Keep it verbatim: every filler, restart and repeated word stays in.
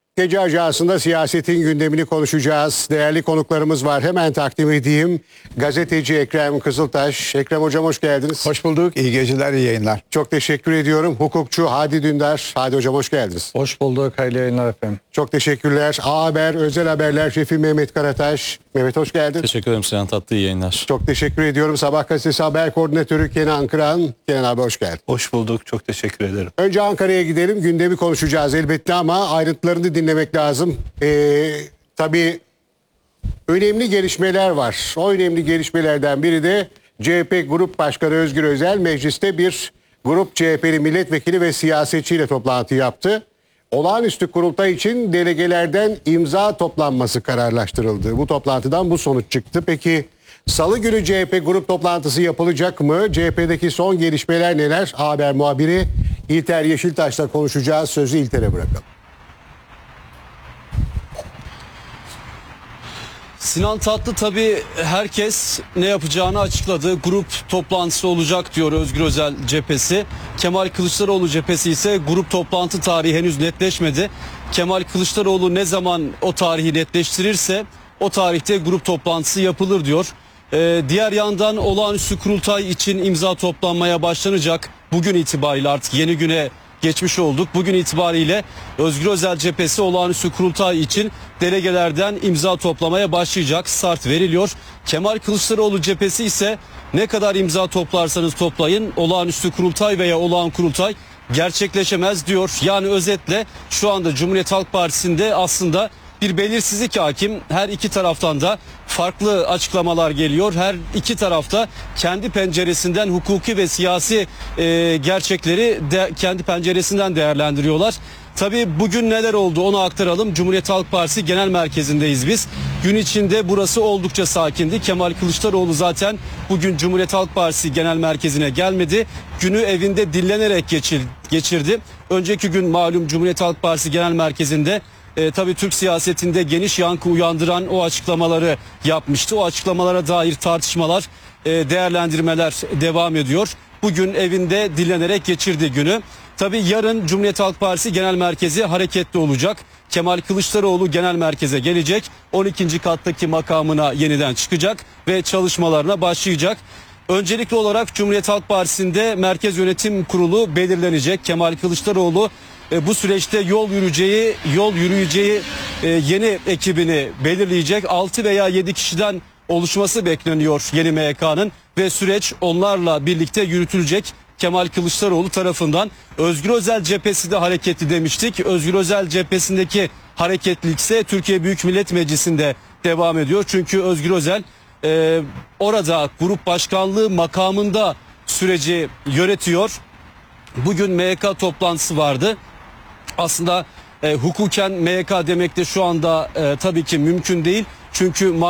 Gece Ajansı'nda siyasetin gündemini konuşacağız. Değerli konuklarımız var. Hemen takdim edeyim. Gazeteci Ekrem Kızıltaş. Ekrem Hocam hoş geldiniz. Hoş bulduk. İyi geceler, iyi yayınlar. Çok teşekkür ediyorum. Hukukçu Hadi Dündar. Hadi Hocam hoş geldiniz. Hoş bulduk. Hayırlı yayınlar efendim. Çok teşekkürler. A Haber Özel Haberler Şefi Mehmet Karataş. Mehmet hoş geldin. Teşekkür ederim Sinan Tatlı, iyi yayınlar. Çok teşekkür ediyorum. Sabah Gazetesi Haber Koordinatörü Kenan Kıran. Kenan abi hoş geldin. Hoş bulduk. Çok teşekkür ederim. Önce Ankara'ya gidelim. Gündemi konuşacağız elbette ama ayrıntılarını dinlemek lazım. Ee, tabii önemli gelişmeler var. O önemli gelişmelerden biri de C H P Grup Başkanı Özgür Özel mecliste bir grup C H P'li milletvekili ve siyasetçiyle toplantı yaptı. Olağanüstü kurultay için delegelerden imza toplanması kararlaştırıldı. Bu toplantıdan bu sonuç çıktı. Peki Salı günü C H P grup toplantısı yapılacak mı? C H P'deki son gelişmeler neler? Haber muhabiri İlter Yeşiltaş'la konuşacağız. Sözü İlter'e bırakalım. Sinan Tatlı tabii herkes ne yapacağını açıkladı. Grup toplantısı olacak diyor Özgür Özel cephesi. Kemal Kılıçdaroğlu cephesi ise grup toplantı tarihi henüz netleşmedi. Kemal Kılıçdaroğlu ne zaman o tarihi netleştirirse o tarihte grup toplantısı yapılır diyor. Ee, diğer yandan olağanüstü kurultay için imza toplanmaya başlanacak. Bugün itibariyle artık yeni güne geçmiş olduk. Bugün itibariyle Özgür Özel cephesi olağanüstü kurultay için delegelerden imza toplamaya başlayacak. Start veriliyor. Kemal Kılıçdaroğlu cephesi ise ne kadar imza toplarsanız toplayın olağanüstü kurultay veya olağan kurultay gerçekleşemez diyor. Yani özetle şu anda Cumhuriyet Halk Partisi'nde aslında bir belirsizlik hakim. Her iki taraftan da farklı açıklamalar geliyor. Her iki tarafta kendi penceresinden hukuki ve siyasi e, gerçekleri de kendi penceresinden değerlendiriyorlar. Tabii bugün neler oldu onu aktaralım. Cumhuriyet Halk Partisi Genel Merkezi'ndeyiz biz. Gün içinde burası oldukça sakindi. Kemal Kılıçdaroğlu zaten bugün Cumhuriyet Halk Partisi Genel Merkezi'ne gelmedi. Günü evinde dinlenerek geçir, geçirdi. Önceki gün malum Cumhuriyet Halk Partisi Genel Merkezi'nde E, tabii Türk siyasetinde geniş yankı uyandıran o açıklamaları yapmıştı. O açıklamalara dair tartışmalar, e, değerlendirmeler devam ediyor. Bugün evinde dinlenerek geçirdi günü. Tabii yarın Cumhuriyet Halk Partisi Genel Merkezi hareketli olacak. Kemal Kılıçdaroğlu genel merkeze gelecek. on ikinci kattaki makamına yeniden çıkacak ve çalışmalarına başlayacak. Öncelikli olarak Cumhuriyet Halk Partisi'nde Merkez Yönetim Kurulu belirlenecek. Kemal Kılıçdaroğlu e, bu süreçte yol yürüyeceği, yol yürüyeceği e, yeni ekibini belirleyecek. altı veya yedi kişiden oluşması bekleniyor yeni M Y K'nın ve süreç onlarla birlikte yürütülecek. Kemal Kılıçdaroğlu tarafından. Özgür Özel cephesi de hareketli demiştik. Özgür Özel cephesindeki hareketlilik ise Türkiye Büyük Millet Meclisi'nde devam ediyor. Çünkü Özgür Özel e, orada grup başkanlığı makamında süreci yönetiyor. Bugün M Y K toplantısı vardı. Aslında e, hukuken M Y K demek de şu anda e, tabii ki mümkün değil. Çünkü